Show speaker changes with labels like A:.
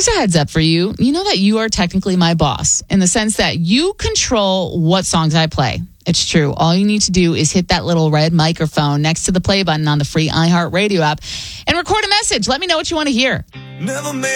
A: Here's a heads up for you. You know that you are technically my boss in the sense that you control what songs I play. It's true. All you need to do is hit that little red microphone next to the play button on the free iHeartRadio app and record a message. Let me know what you want to hear.